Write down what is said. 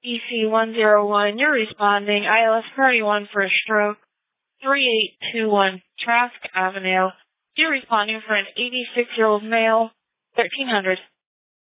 EC101, you're responding. ILS priority 1 for a stroke. 3821 Trask Avenue. You're responding for an 86-year-old male. 1300.